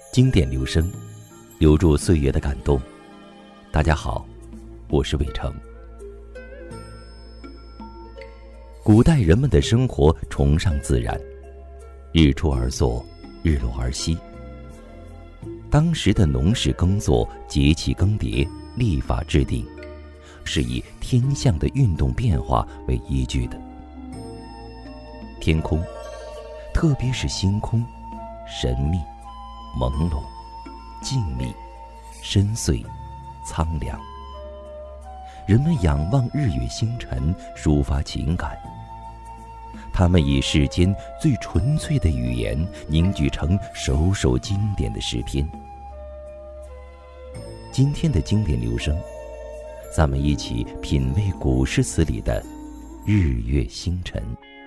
经典留声，留住岁月的感动。大家好，我是伟成。古代人们的生活崇尚自然，日出而作，日落而息。当时的农事耕作、节气更迭、历法制定，是以天象的运动变化为依据的。天空，特别是星空，神秘、朦胧、静谧、深邃、苍凉。人们仰望日月星辰，抒发情感。他们以世间最纯粹的语言凝聚成首首经典的诗篇。今天的经典留声，咱们一起品味古诗词里的日月星辰。